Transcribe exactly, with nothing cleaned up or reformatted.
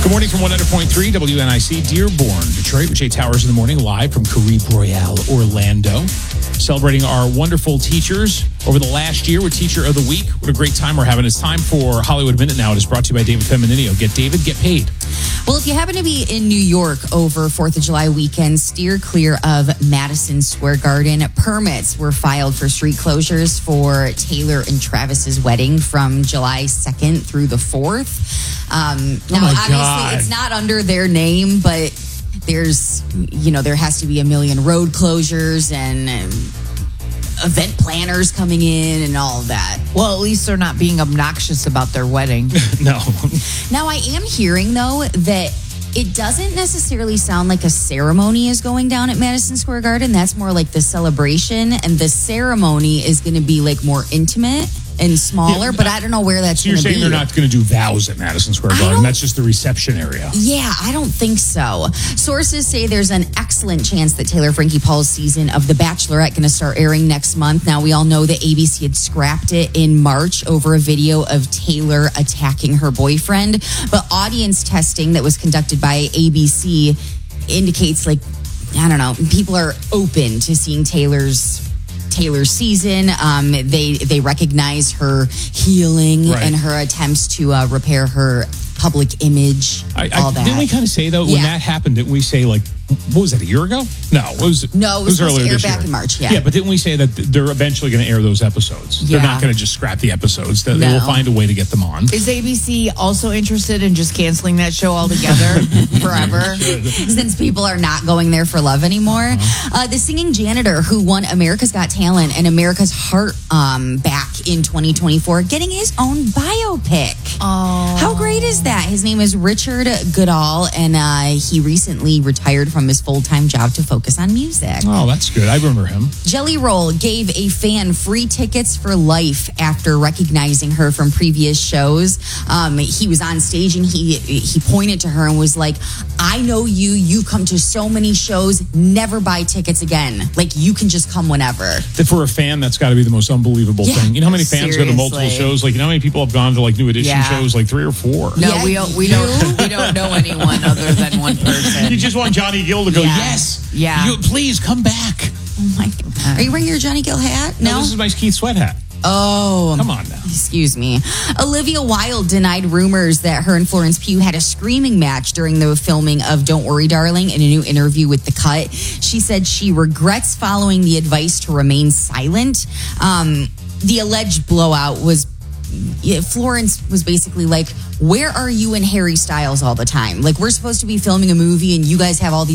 Good morning from one hundred point three W N I C, Dearborn, Detroit, with Jay Towers in the morning, live from Carib Royale, Orlando. Celebrating our wonderful teachers over the last year with Teacher of the Week. What a great time we're having. It's time for Hollywood Minute now. It is brought to you by David Femininio. Get David, get paid. Well, if you happen to be in New York over fourth of July weekend, steer clear of Madison Square Garden. Permits were filed for street closures for Taylor and Travis's wedding from July second through the fourth. Um, now, oh my obviously, God. It's not under their name, but there's, you know, there has to be a million road closures and um, event planners coming in and all of that. Well, at least they're not being obnoxious about their wedding. No. Now, I am hearing, though, that it doesn't necessarily sound like a ceremony is going down at Madison Square Garden. That's more like the celebration, and the ceremony is going to be like more intimate and smaller, Yeah, but I don't know where that's So going you're to be. saying they're not going to do vows at Madison Square I Garden? don't- That's just the reception area. Yeah, I don't think so. Sources say there's an excellent chance that Taylor Frankie Paul's season of The Bachelorette going to start airing next month. Now, we all know that A B C had scrapped it in March over a video of Taylor attacking her boyfriend. But audience testing that was conducted by A B C indicates, like, I don't know, people are open to seeing Taylor's Taylor's season. Um, they they recognize her healing Right. and her attempts to uh, repair her public image, I, all I, that. didn't we kind of say, though, when Yeah. that happened, didn't we say, like, what was that, a year ago? No, it was, No, it was supposed to earlier air this back year. in March, yeah. Yeah, but didn't we say that they're eventually going to air those episodes? They're Yeah. not going to just scrap the episodes. They, they will No. find a way to get them on. Is A B C also interested in just canceling that show altogether forever? Since people are not going there for love anymore. Uh-huh. Uh, the singing janitor who won America's Got Talent and America's Heart um, back in twenty twenty-four, getting his own biopic. Oh. How great is that? His name is Richard Goodall, and uh, he recently retired from his full-time job to focus on music. Oh, that's good. I remember him. Jelly Roll gave a fan free tickets for life after recognizing her from previous shows. Um, he was on stage and he he pointed to her and was like, "I know you. You come to so many shows. Never buy tickets again. Like, you can just come whenever." That for a fan, that's got to be the most unbelievable Yeah, thing. You know how many fans go to multiple seriously. shows? Like, you know how many people have gone to, like, New Edition Yeah. shows? Like, three or four. No, Yeah, we don't. We you? don't. We don't know anyone other than one person. You just want Johnny Gill to go, Yeah. yes. Yeah. You, please come back. Oh my God. Are you wearing your Johnny Gill hat? No, No. this is my Keith Sweat hat. Oh. Come on now. Excuse me. Olivia Wilde denied rumors that her and Florence Pugh had a screaming match during the filming of Don't Worry, Darling in a new interview with The Cut. She said she regrets following the advice to remain silent. Um, the alleged blowout was, yeah, Florence was basically like, "Where are you and Harry Styles all the time? Like, we're supposed to be filming a movie and you guys have all these